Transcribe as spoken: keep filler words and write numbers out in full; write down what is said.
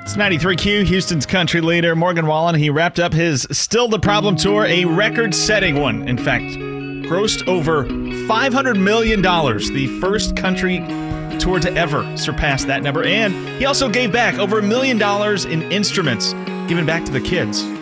It's ninety-three Q, Houston's country leader, Morgan Wallen. He wrapped up his Still the Problem tour, a record-setting one. In fact, grossed over five hundred million dollars, the first country tour to ever surpass that number. And he also gave back over a million dollars in instruments given back to the kids.